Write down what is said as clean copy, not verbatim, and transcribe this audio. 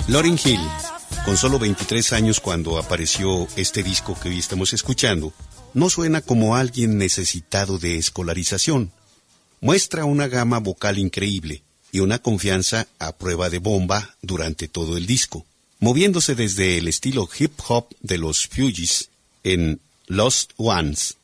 Lauryn Hill, con solo 23 años cuando apareció este disco que hoy estamos escuchando, no suena como alguien necesitado de escolarización. Muestra una gama vocal increíble y una confianza a prueba de bomba durante todo el disco, moviéndose desde el estilo hip hop de los Fugees en Lost Ones